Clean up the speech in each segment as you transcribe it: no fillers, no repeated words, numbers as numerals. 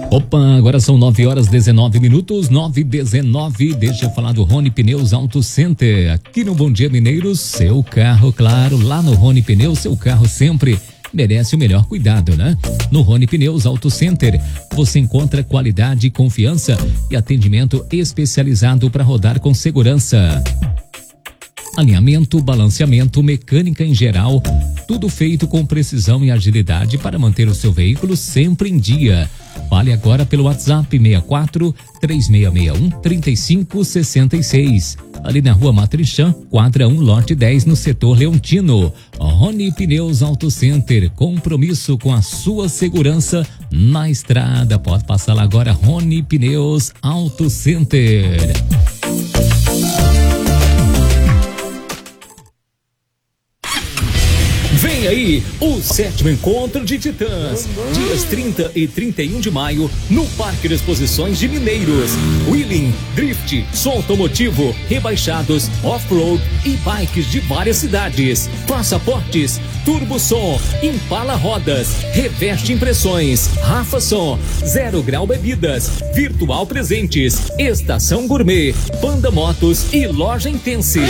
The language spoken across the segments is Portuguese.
Opa, agora são 9h19, 9h19. Deixa eu falar do Rony Pneus Auto Center. Aqui no Bom Dia Mineiros, seu carro, claro, lá no Rony Pneus, seu carro sempre merece o melhor cuidado, né? No Rony Pneus Auto Center, você encontra qualidade, confiança e atendimento especializado para rodar com segurança. Alinhamento, balanceamento, mecânica em geral, tudo feito com precisão e agilidade para manter o seu veículo sempre em dia. Fale agora pelo WhatsApp 64 3661 3566. Ali na Rua Matrichã, quadra 1, lote 10, no setor Leontino. Rony Pneus Auto Center, compromisso com a sua segurança na estrada. Pode passar lá agora, Rony Pneus Auto Center. Vem aí o 7º Encontro de Titãs, dias 30 e 31 de maio, no Parque de Exposições de Mineiros. Wheeling, drift, som automotivo, rebaixados, off-road e bikes de várias cidades. Passaportes, Turbo Som, Impala Rodas, Reveste Impressões, Rafa Som, Zero Grau Bebidas, Virtual Presentes, Estação Gourmet, Panda Motos e Loja Intense.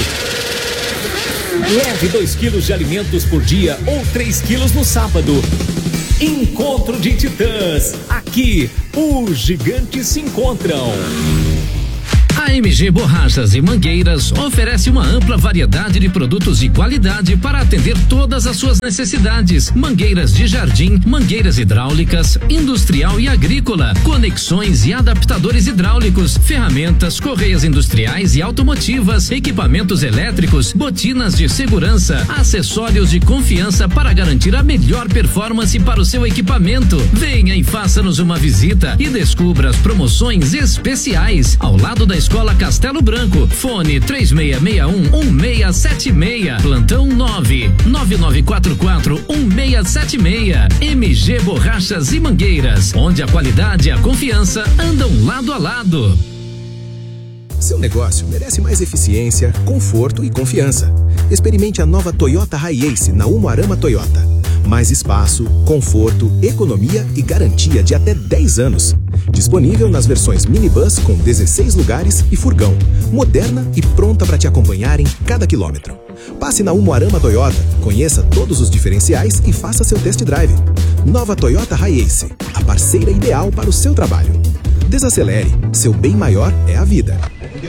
Leve 2 quilos de alimentos por dia ou 3 quilos no sábado. Encontro de Titãs. Aqui, os gigantes se encontram. A MG Borrachas e Mangueiras oferece uma ampla variedade de produtos de qualidade para atender todas as suas necessidades. Mangueiras de jardim, mangueiras hidráulicas, industrial e agrícola, conexões e adaptadores hidráulicos, ferramentas, correias industriais e automotivas, equipamentos elétricos, botinas de segurança, acessórios de confiança para garantir a melhor performance para o seu equipamento. Venha e faça-nos uma visita e descubra as promoções especiais ao lado da Escola Castelo Branco. Fone 3661-1676. Plantão 99944-1676. MG Borrachas e Mangueiras, onde a qualidade e a confiança andam lado a lado. Seu negócio merece mais eficiência, conforto e confiança. Experimente a nova Toyota Hiace na Umuarama Toyota. Mais espaço, conforto, economia e garantia de até 10 anos. Disponível nas versões minibus com 16 lugares e furgão. Moderna e pronta para te acompanhar em cada quilômetro. Passe na Umuarama Toyota, conheça todos os diferenciais e faça seu test drive. Nova Toyota Hiace, a parceira ideal para o seu trabalho. Desacelere, seu bem maior é a vida.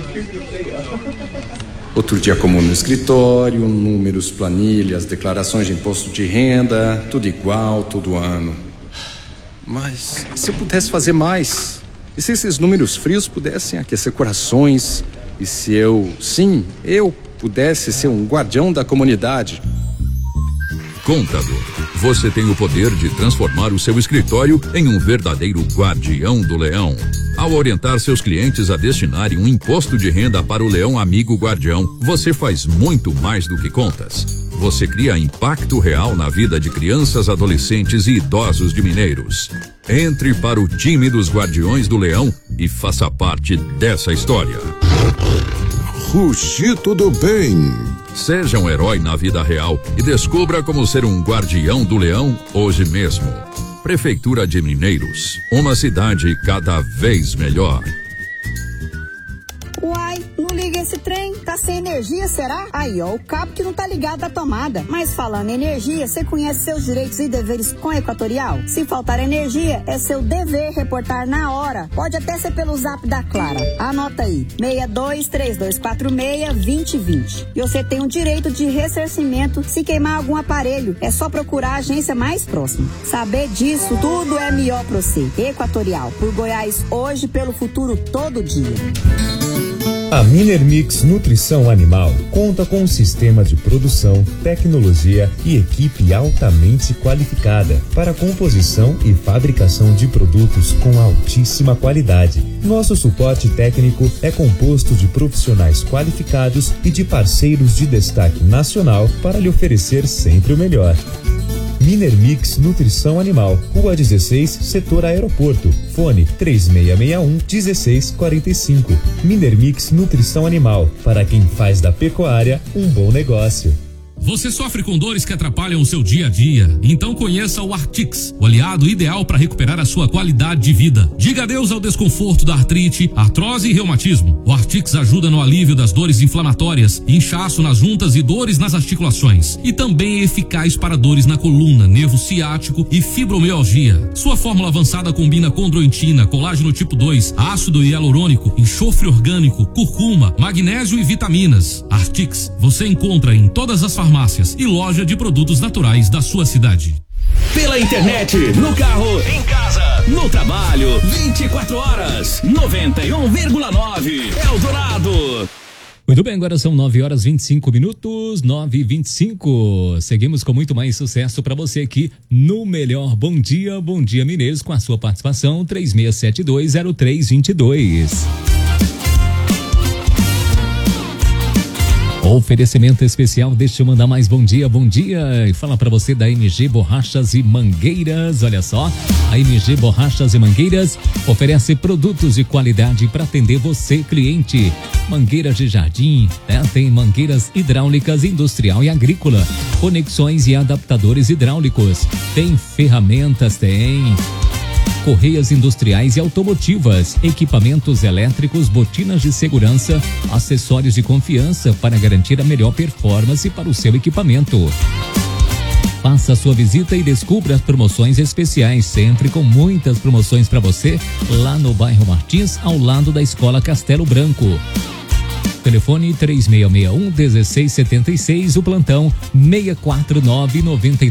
Outro dia comum no escritório, números, planilhas, declarações de imposto de renda, tudo igual, todo ano. Mas se eu pudesse fazer mais? E se esses números frios pudessem aquecer corações? E se eu pudesse ser um guardião da comunidade? Contador, você tem o poder de transformar o seu escritório em um verdadeiro guardião do leão. Ao orientar seus clientes a destinarem um imposto de renda para o leão amigo guardião, você faz muito mais do que contas. Você cria impacto real na vida de crianças, adolescentes e idosos de Mineiros. Entre para o time dos Guardiões do Leão e faça parte dessa história. Ruxi, tudo bem? Seja um herói na vida real e descubra como ser um guardião do leão hoje mesmo. Prefeitura de Mineiros, uma cidade cada vez melhor. Uai, não liga esse trem, tá sem energia, será? Aí, ó, o cabo que não tá ligado à tomada. Mas falando em energia, você conhece seus direitos e deveres com a Equatorial? Se faltar energia, é seu dever reportar na hora. Pode até ser pelo zap da Clara. Anota aí, 623246-2020. E você tem o direito de ressarcimento se queimar algum aparelho. É só procurar a agência mais próxima. Saber disso, tudo é melhor pra você. Equatorial, por Goiás hoje, pelo futuro todo dia. A Minermix Nutrição Animal conta com um sistema de produção, tecnologia e equipe altamente qualificada para a composição e fabricação de produtos com altíssima qualidade. Nosso suporte técnico é composto de profissionais qualificados e de parceiros de destaque nacional para lhe oferecer sempre o melhor. Minermix Nutrição Animal, Rua 16, Setor Aeroporto. Fone 3661-1645. Minermix Nutrição Animal, para quem faz da pecuária um bom negócio. Você sofre com dores que atrapalham o seu dia a dia? Então conheça o Artix, o aliado ideal para recuperar a sua qualidade de vida. Diga adeus ao desconforto da artrite, artrose e reumatismo. O Artix ajuda no alívio das dores inflamatórias, inchaço nas juntas e dores nas articulações. E também é eficaz para dores na coluna, nervo ciático e fibromialgia. Sua fórmula avançada combina condroitina, colágeno tipo 2, ácido hialurônico, enxofre orgânico, curcuma, magnésio e vitaminas. Artix, você encontra em todas as farmácias e loja de produtos naturais da sua cidade. Pela internet, no carro, em casa, no trabalho, 24 horas, 91,9 Eldorado. Muito bem, agora são 9h25, 9h25. Seguimos com muito mais sucesso para você aqui no Melhor Bom Dia Mineiros, com a sua participação 36720322. Oferecimento especial, deixa eu mandar mais bom dia e fala pra você da MG Borrachas e Mangueiras. Olha só, a MG Borrachas e Mangueiras oferece produtos de qualidade para atender você, cliente. Mangueiras de jardim, né? Tem mangueiras hidráulicas, industrial e agrícola, conexões e adaptadores hidráulicos, tem ferramentas, tem correias industriais e automotivas, equipamentos elétricos, botinas de segurança, acessórios de confiança para garantir a melhor performance para o seu equipamento. Faça a sua visita e descubra as promoções especiais, sempre com muitas promoções para você, lá no bairro Martins, ao lado da Escola Castelo Branco. Telefone 3661-1676, o plantão 649-99.